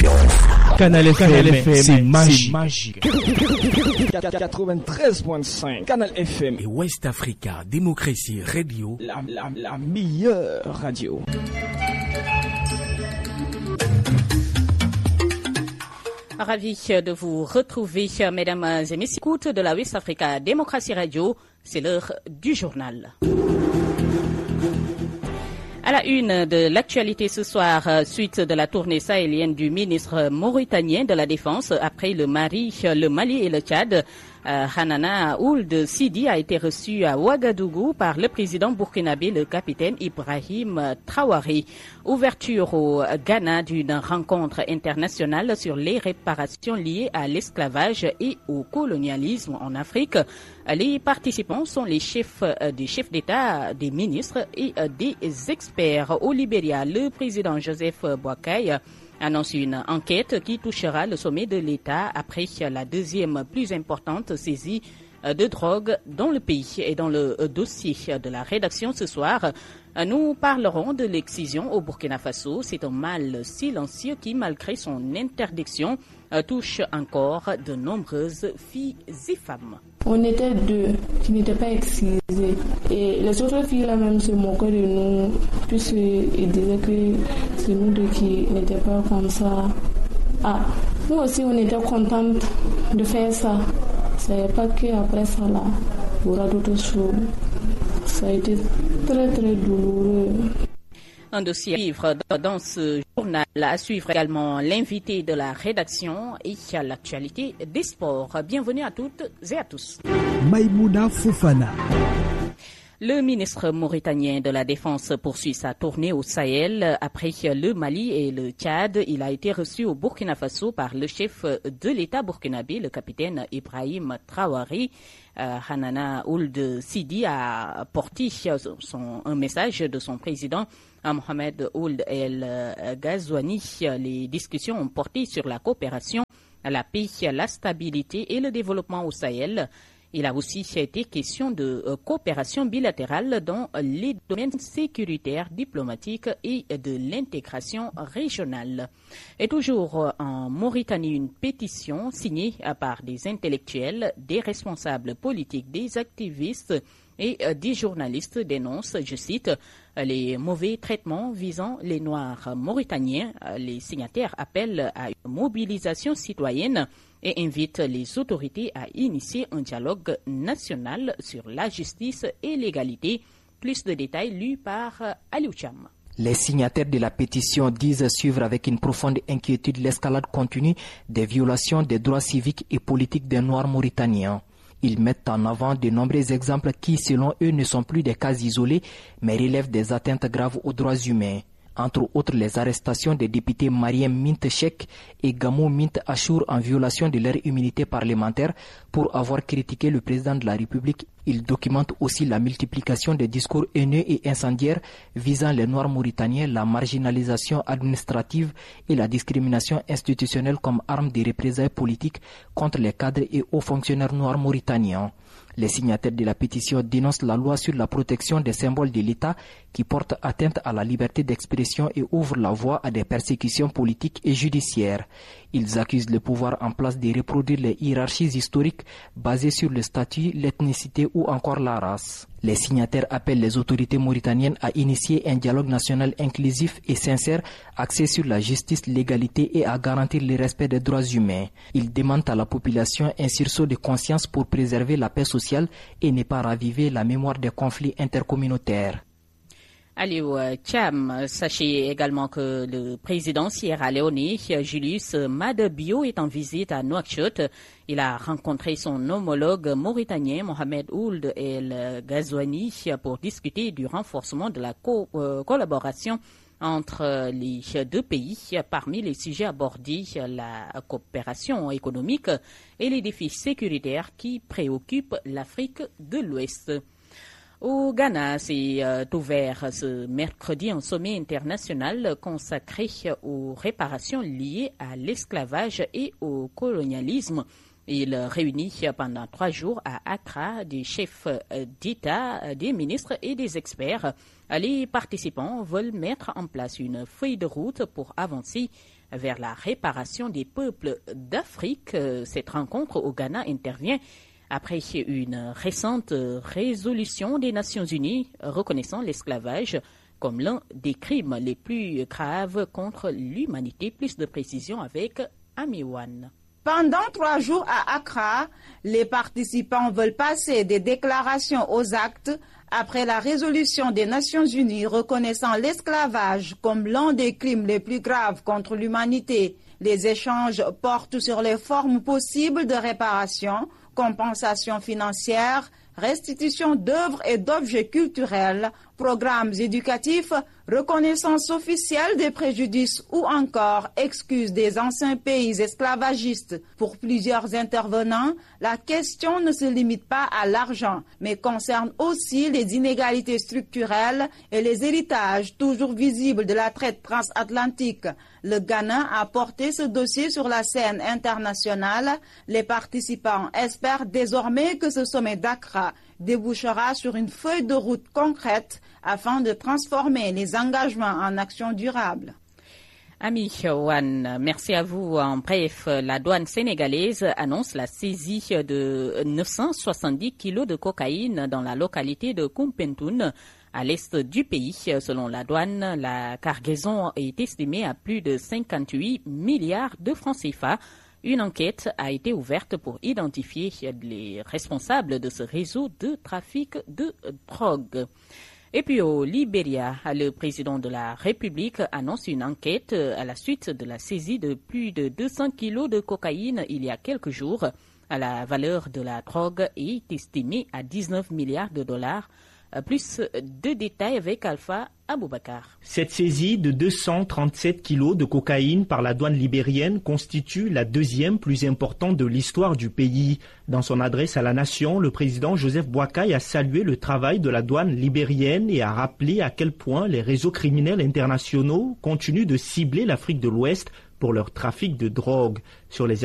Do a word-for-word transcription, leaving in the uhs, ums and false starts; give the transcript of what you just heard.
Canal F M, c'est magique. magique. quatre-vingt-treize virgule cinq Canal F M et West Africa Démocratie Radio, la, la, la meilleure radio. Ravi de vous retrouver, mesdames et messieurs. Écoute de la West Africa Démocratie Radio, c'est l'heure du journal. À la une de l'actualité ce soir, suite de la tournée sahélienne du ministre mauritanien de la Défense après le Mali, le Mali et le Tchad, euh, Hanana Ould Sidi a été reçu à Ouagadougou par le président burkinabé, le capitaine Ibrahim Traoré. Ouverture au Ghana d'une rencontre internationale sur les réparations liées à l'esclavage et au colonialisme en Afrique. Les participants sont les chefs des chefs d'État, des ministres et des experts. Au Libéria, le président Joseph Boakai annonce une enquête qui touchera le sommet de l'État après la deuxième plus importante saisie de drogue dans le pays. Et dans le dossier de la rédaction ce soir, nous parlerons de l'excision au Burkina Faso. C'est un mal silencieux qui, malgré son interdiction, touche encore de nombreuses filles et femmes. On était deux qui n'étaient pas excisés. Et les autres filles là même se moquaient de nous, puisqu'ils disaient que c'est nous deux qui n'étaient pas comme ça. Ah, nous aussi on était contentes de faire ça. C'est pas qu'après ça là, il y aura d'autres choses. Ça a été très très douloureux. Un dossier à suivre dans ce journal, à suivre également l'invité de la rédaction et à l'actualité des sports. Bienvenue à toutes et à tous. Maïmouna Fofana. Le ministre mauritanien de la Défense poursuit sa tournée au Sahel. Après le Mali et le Tchad, il a été reçu au Burkina Faso par le chef de l'État burkinabé, le capitaine Ibrahim Traoré. Euh, Hanana Ould Sidi a porté son, un message de son président Mohamed Ould El Ghazouani. Les discussions ont porté sur la coopération, la paix, la stabilité et le développement au Sahel. Il a aussi été question de coopération bilatérale dans les domaines sécuritaires, diplomatiques et de l'intégration régionale. Et toujours en Mauritanie, une pétition signée par des intellectuels, des responsables politiques, des activistes et des journalistes dénonce, je cite, les mauvais traitements visant les Noirs mauritaniens. Les signataires appellent à une mobilisation citoyenne et invitent les autorités à initier un dialogue national sur la justice et l'égalité. Plus de détails lus par Aliou Cham. Les signataires de la pétition disent suivre avec une profonde inquiétude l'escalade continue des violations des droits civiques et politiques des Noirs mauritaniens. Ils mettent en avant de nombreux exemples qui, selon eux, ne sont plus des cas isolés, mais relèvent des atteintes graves aux droits humains. Entre autres, les arrestations des députés Mariem Mint Chek et Gamou Mint Achour en violation de leur immunité parlementaire pour avoir critiqué le président de la République. Ils documentent aussi la multiplication des discours haineux et incendiaires visant les Noirs mauritaniens, la marginalisation administrative et la discrimination institutionnelle comme arme de représailles politiques contre les cadres et hauts fonctionnaires noirs mauritaniens. Les signataires de la pétition dénoncent la loi sur la protection des symboles de l'État qui porte atteinte à la liberté d'expression et ouvre la voie à des persécutions politiques et judiciaires. Ils accusent le pouvoir en place de reproduire les hiérarchies historiques basées sur le statut, l'ethnicité ou encore la race. Les signataires appellent les autorités mauritaniennes à initier un dialogue national inclusif et sincère axé sur la justice, l'égalité et à garantir le respect des droits humains. Ils demandent à la population un sursaut de conscience pour préserver la paix sociale et ne pas raviver la mémoire des conflits intercommunautaires. Aliou Cham, sachez également que le président Sierra Leone, Julius Maada Bio, est en visite à Nouakchott. Il a rencontré son homologue mauritanien Mohamed Ould El Ghazouani pour discuter du renforcement de la co- euh, collaboration entre les deux pays. Parmi les sujets abordés, la coopération économique et les défis sécuritaires qui préoccupent l'Afrique de l'Ouest. Au Ghana, c'est euh, ouvert ce mercredi un sommet international consacré aux réparations liées à l'esclavage et au colonialisme. Il réunit pendant trois jours à Accra des chefs d'État, des ministres et des experts. Les participants veulent mettre en place une feuille de route pour avancer vers la réparation des peuples d'Afrique. Cette rencontre au Ghana intervient après une récente résolution des Nations Unies reconnaissant l'esclavage comme l'un des crimes les plus graves contre l'humanité. Plus de précisions avec Amiwan. Pendant trois jours à Accra, les participants veulent passer des déclarations aux actes après la résolution des Nations Unies reconnaissant l'esclavage comme l'un des crimes les plus graves contre l'humanité. Les échanges portent sur les formes possibles de réparation, compensation financière, restitution d'œuvres et d'objets culturels, programmes éducatifs, reconnaissance officielle des préjudices ou encore excuses des anciens pays esclavagistes. Pour plusieurs intervenants, la question ne se limite pas à l'argent, mais concerne aussi les inégalités structurelles et les héritages toujours visibles de la traite transatlantique. Le Ghana a porté ce dossier sur la scène internationale. Les participants espèrent désormais que ce sommet d'Accra débouchera sur une feuille de route concrète afin de transformer les engagements en actions durables. Ami Wan, merci à vous. En bref, la douane sénégalaise annonce la saisie de neuf cent soixante-dix kilos de cocaïne dans la localité de Kumpentoun, à l'est du pays. Selon la douane, la cargaison est estimée à plus de cinquante-huit milliards de francs C F A. Une enquête a été ouverte pour identifier les responsables de ce réseau de trafic de drogue. Et puis au Libéria, le président de la République annonce une enquête à la suite de la saisie de plus de deux cents kilos de cocaïne il y a quelques jours. La valeur de la drogue est estimée à dix-neuf milliards de dollars. Plus de détails avec Alpha Aboubakar. Cette saisie de deux cent trente-sept kilos de cocaïne par la douane libérienne constitue la deuxième plus importante de l'histoire du pays. Dans son adresse à la nation, le président Joseph Boakai a salué le travail de la douane libérienne et a rappelé à quel point les réseaux criminels internationaux continuent de cibler l'Afrique de l'Ouest pour leur trafic de drogue. Sur les